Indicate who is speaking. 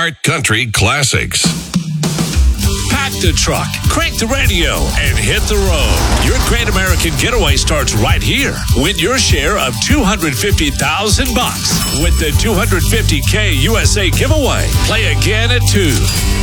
Speaker 1: Smart Country Classics.
Speaker 2: Pack the truck, crank the radio, and hit the road. Your Great American Getaway starts right here. Win your share of $250,000 with the 250K USA giveaway. Play again at 2.